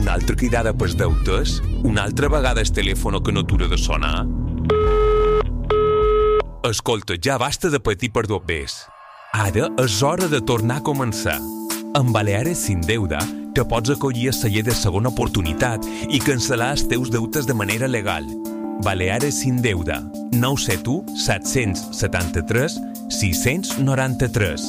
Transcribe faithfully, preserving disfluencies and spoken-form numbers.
Una altra cridada pels deutes? Una altra vegada el telèfon que no atura de sonar? Escolta, ja basta de patir per dos bes. Ara és hora de tornar a començar. Amb Baleares Sin Deuda te pots acollir a celler de segona oportunitat i cancel·lar els teus deutes de manera legal. Baleares Sin Deuda, nou set u set set tres sis nou tres.